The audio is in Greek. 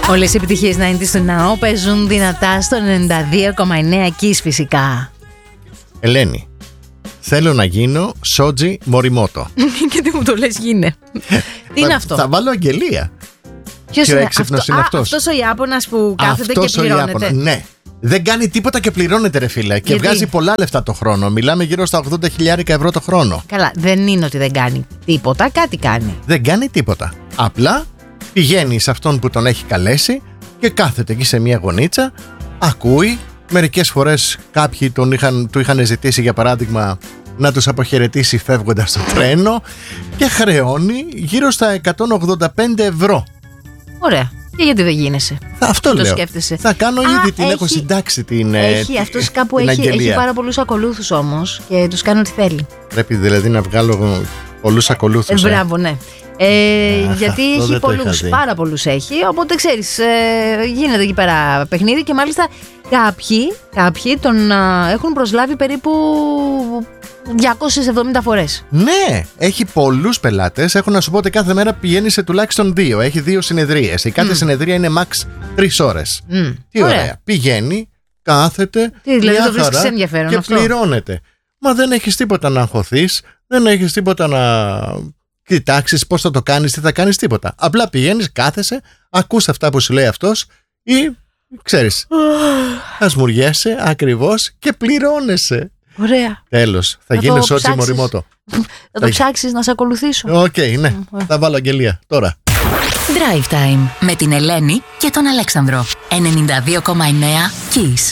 Όλες οι επιτυχίες 90's του Now παίζουν δυνατά στο 92,9 Kiss φυσικά. Ελένη, θέλω να γίνω Σότζι Μοριμότο. Και τι μου το λες, γίνε. Τι είναι αυτό? Θα βάλω αγγελία. Ποιος είναι έξυπνος είναι αυτός? Αυτός ο Ιάπωνας που κάθεται αυτός και πληρώνεται. Ναι. Δεν κάνει τίποτα και πληρώνεται, ρε φίλε. Και βγάζει πολλά λεφτά το χρόνο. Μιλάμε γύρω στα 80.000 ευρώ το χρόνο. Καλά, δεν είναι ότι δεν κάνει τίποτα, κάτι κάνει. Δεν κάνει τίποτα. Απλά πηγαίνει σε αυτόν που τον έχει καλέσει και κάθεται εκεί σε μια γωνίτσα, ακούει. Μερικές φορές κάποιοι του είχαν ζητήσει, για παράδειγμα, να τους αποχαιρετήσει φεύγοντας στο τρένο και χρεώνει γύρω στα 185 ευρώ. Ωραία. Και γιατί δεν γίνεσαι? Αυτό λέω. Σκέφτεσαι. Θα κάνω ήδη την έχω συντάξει την αυτός κάπου την έχει πάρα πολλούς ακολούθους όμως και τους κάνει ό,τι θέλει. Πρέπει δηλαδή να βγάλω πολλούς ακολούθους. Μπράβο, ναι. Γιατί έχει πολλούς, πάρα πολλούς έχει. Οπότε ξέρεις, γίνεται εκεί πέρα παιχνίδι και μάλιστα κάποιοι τον έχουν προσλάβει περίπου 270 φορές. Ναι, έχει πολλούς πελάτες. Έχω να σου πω ότι κάθε μέρα πηγαίνει σε τουλάχιστον 2. Έχει 2 συνεδρίες. Η κάθε συνεδρία είναι max 3 ώρες. Τι ωραία. Πηγαίνει, κάθεται, δηλαδή μια το βρίσκεις χαρά ενδιαφέρον και αυτό? πληρώνεται. Μα δεν έχεις τίποτα να αγχωθείς, δεν έχεις τίποτα να κοιτάξεις πώς θα το κάνεις, τι θα κάνεις, τίποτα. Απλά πηγαίνεις, κάθεσαι, ακούς αυτά που σου λέει αυτός ή ξέρεις, ασμουριέσαι ακριβώς και πληρώνεσαι. Ωραία. Τέλος. Θα γίνεις Σότζι Μοριμότο. Θα το ψάξεις να σε ακολουθήσω. Οκ, ναι. Θα βάλω αγγελία τώρα. Drive Time με την Ελένη και τον Αλέξανδρο. 92,9 Kiss.